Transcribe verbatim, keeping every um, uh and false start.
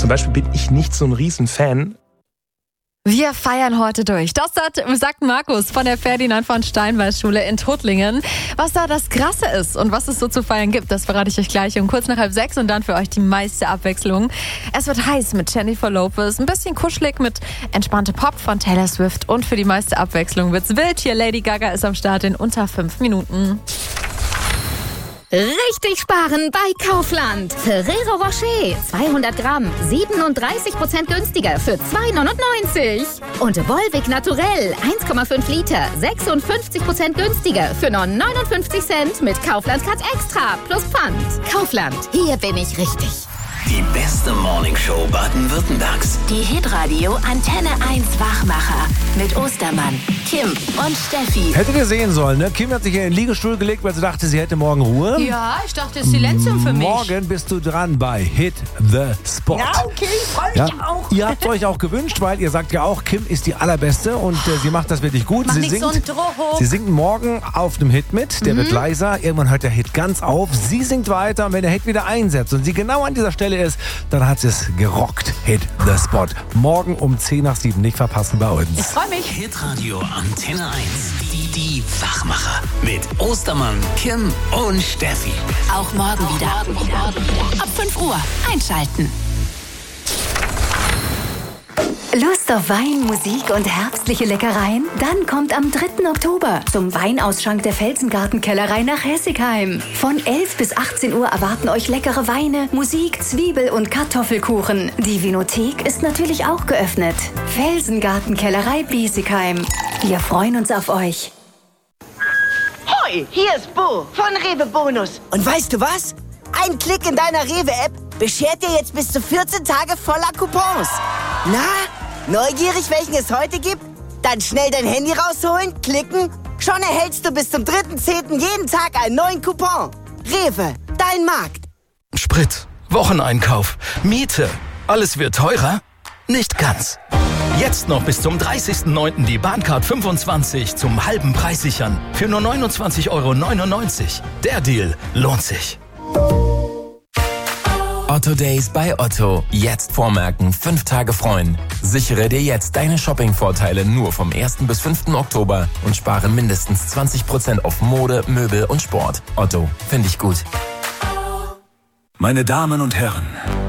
Zum Beispiel bin ich nicht so ein Riesenfan. Wir feiern heute durch. Das sagt Markus von der Ferdinand von Steinbeis Schule in Tuttlingen. Was da das Krasse ist und was es so zu feiern gibt, das verrate ich euch gleich um kurz nach halb sechs und dann für euch die meiste Abwechslung. Es wird heiß mit Jennifer Lopez, ein bisschen kuschelig mit entspannte Pop von Taylor Swift und für die meiste Abwechslung wird's wild. Hier Lady Gaga ist am Start in unter fünf Minuten. Richtig sparen bei Kaufland. Ferrero Rocher, zweihundert Gramm, siebenunddreißig Prozent günstiger für zwei neunundneunzig. Und Volvic Naturell, eins Komma fünf Liter, sechsundfünfzig Prozent günstiger für nur neunundfünfzig Cent mit Kaufland Cut Extra plus Pfand. Kaufland, hier bin ich richtig. Die beste Morningshow Baden-Württembergs. Die Hitradio Antenne eins Wachmacher mit Ostermann, Kim und Steffi. Hättet ihr sehen sollen, ne? Kim hat sich in den Liegestuhl gelegt, weil sie dachte, sie hätte morgen Ruhe. Ja, ich dachte, Silenzium für mich. Morgen bist du dran bei Hit the Spot. Ja, okay, ich freue mich ja, auch. Ihr habt euch auch gewünscht, weil ihr sagt ja auch, Kim ist die allerbeste und äh, sie macht das wirklich gut. Mach Sie nicht singt, so einen Druck. sie singt morgen auf dem Hit mit, der mhm. wird leiser. Irgendwann hört der Hit ganz auf. Sie singt weiter und wenn der Hit wieder einsetzt und sie genau an dieser Stelle ist, dann hat sie es gerockt. Hit the Spot. Morgen um zehn nach sieben. Nicht verpassen bei uns. Ich freue mich. Hitradio Antenne eins. Die, die Wachmacher. Mit Ostermann, Kim und Steffi. Auch morgen wieder. Ab fünf Uhr einschalten. Lust auf Wein, Musik und herbstliche Leckereien? Dann kommt am dritten Oktober zum Weinausschank der Felsengarten-Kellerei nach Hessigheim. Von elf bis achtzehn Uhr erwarten euch leckere Weine, Musik, Zwiebel- und Kartoffelkuchen. Die Vinothek ist natürlich auch geöffnet. Felsengarten-Kellerei Biesigheim. Wir freuen uns auf euch. Hoi, hier ist Bo von Rewe Bonus. Und weißt du was? Ein Klick in deiner Rewe-App beschert dir jetzt bis zu vierzehn Tage voller Coupons. Na, neugierig, welchen es heute gibt? Dann schnell dein Handy rausholen, klicken. Schon erhältst du bis zum dritten zehnten jeden Tag einen neuen Coupon. Rewe, dein Markt. Sprit, Wocheneinkauf, Miete. Alles wird teurer? Nicht ganz. Jetzt noch bis zum dreißigsten neunten die Bahncard fünfundzwanzig zum halben Preis sichern. Für nur neunundzwanzig Euro neunundneunzig. Der Deal lohnt sich. Otto Days bei Otto. Jetzt vormerken, fünf Tage freuen. Sichere dir jetzt deine Shopping-Vorteile nur vom ersten bis fünften Oktober und spare mindestens zwanzig Prozent auf Mode, Möbel und Sport. Otto, finde ich gut. Meine Damen und Herren,